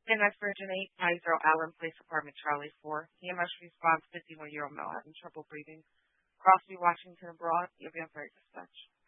EMS Virgin 890 Allen Place Apartment Charlie 4. EMS response 51-year-old male having trouble breathing. Crosby, Washington abroad. You'll be on very dispatch.